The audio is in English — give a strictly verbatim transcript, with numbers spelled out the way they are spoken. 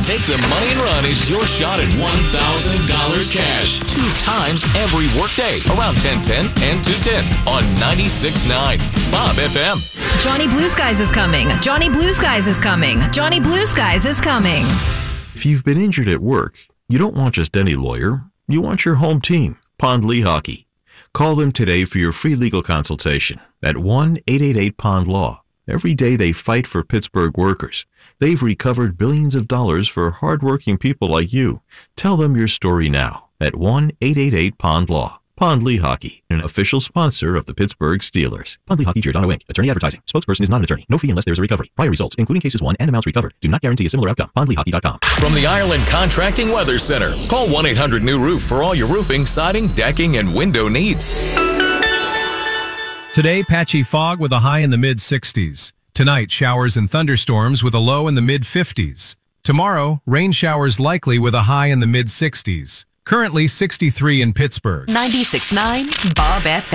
Take the money and run is your shot at one thousand dollars cash. Two times every workday around ten ten and two ten on ninety-six point nine Bob F M. Johnny Blue Skies is coming. Johnny Blue Skies is coming. Johnny Blue Skies is coming. If you've been injured at work, you don't want just any lawyer. You want your home team, Pond Lehocky. Call them today for your free legal consultation at one eight eight eight Pond Law. Every day they fight for Pittsburgh workers. They've recovered billions of dollars for hardworking people like you. Tell them your story now at one eight eight eight Pond Law. Pond Lehocky, an official sponsor of the Pittsburgh Steelers. Pond Lehocky, Giordano Incorporated. Attorney advertising. Spokesperson is not an attorney. No fee unless there's a recovery. Prior results, including cases won and amounts recovered, do not guarantee a similar outcome. pond lehocky dot com. From the Ireland Contracting Weather Center, call one eight hundred new roof for all your roofing, siding, decking, and window needs. Today, patchy fog with a high in the mid sixties. Tonight, showers and thunderstorms with a low in the mid fifties. Tomorrow, rain showers likely with a high in the mid sixties. Currently sixty-three in Pittsburgh. ninety-six point nine Bob F M.